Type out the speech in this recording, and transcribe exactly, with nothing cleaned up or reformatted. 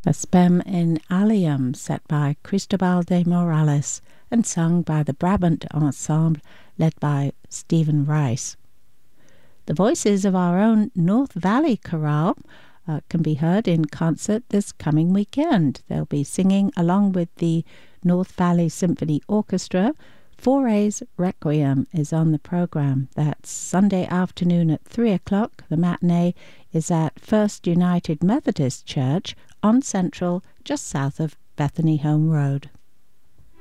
Vespem in Alium, set by Cristobal de Morales and sung by the Brabant Ensemble led by Stephen Rice. The voices of our own North Valley Chorale uh, can be heard in concert this coming weekend. They'll be singing along with the North Valley Symphony Orchestra. Fauré's Requiem is on the program. That's Sunday afternoon at three o'clock. The matinee is at First United Methodist Church on Central, just south of Bethany Home Road.